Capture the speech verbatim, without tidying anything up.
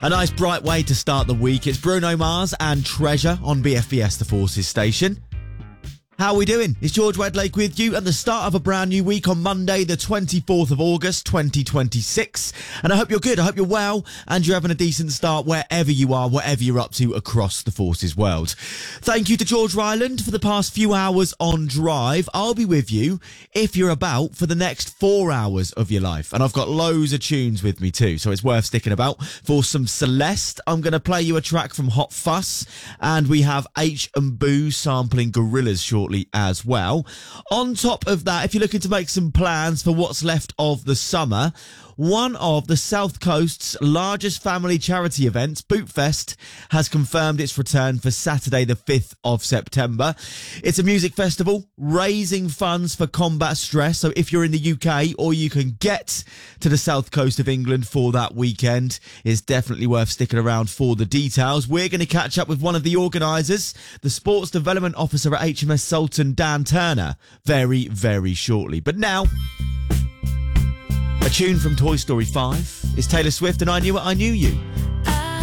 A nice bright way to start the week. It's Bruno Mars and Treasure on B F B S The Forces station. How are we doing? It's George Wedlake with you at the start of a brand new week on Monday, the twenty-fourth of August, twenty twenty-six. And I hope you're good. I hope you're well and you're having a decent start wherever you are, whatever you're up to across the Forces world. Thank you to George Ryland for the past few hours on Drive. I'll be with you if you're about for the next four hours of your life. And I've got loads of tunes with me too, so it's worth sticking about. For some Celeste, I'm going to play you a track from Hot Fuss, and we have H and Boo sampling Gorillaz shortly as well. On top of that, if you're looking to make some plans for what's left of the summer, one of the South Coast's largest family charity events, Bootfest, has confirmed its return for Saturday the fifth of September. It's a music festival raising funds for combat stress, so if you're in the U K or you can get to the South Coast of England for that weekend, it's definitely worth sticking around for the details. We're going to catch up with one of the organisers, the Sports Development Officer at H M S Sultan, Dan Turner, very, very shortly. But now, a tune from Toy Story five. It's Taylor Swift and I Knew It, I Knew You